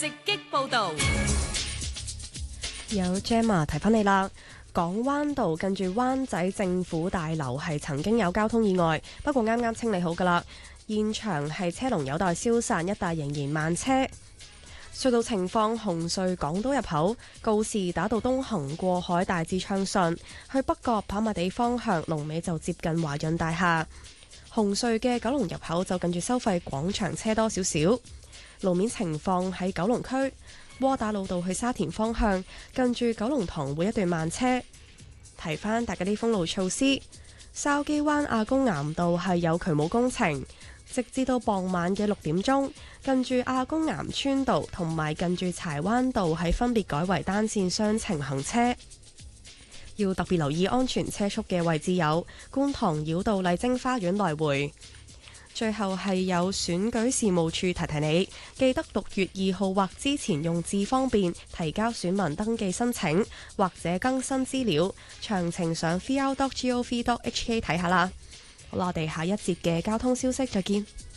直擊報導。 有 Gemma 提翻你啦，港灣道近住灣仔政府大樓係曾經有交通意外，不過啱啱清理好噶啦，現場係車龍有待消散，一帶仍然慢車。隧道情況：紅隧港島入口告士打道東行過海大致暢順，去北角跑馬地方向龍尾就接近華潤大廈。紅隧嘅九龍入口就近住收費廣場車多少少。路面情況喺九龍區窩打老道去沙田方向，近住九龍塘會一段慢車。提翻大家啲封路措施，筲箕灣亞公岩道係有渠務工程，直至到傍晚嘅6點鐘，近住亞公岩村道同埋近住柴灣道係分別改為單線雙程行車。要特別留意安全車速嘅位置有觀塘繞道麗晶花園來回。最後係有選舉事務處提提你，記得6月2號或之前用智方便提交選民登記申請或者更新資料，詳情上 vr.gov.hk 睇下啦。好啦，我哋下一節嘅交通消息再見。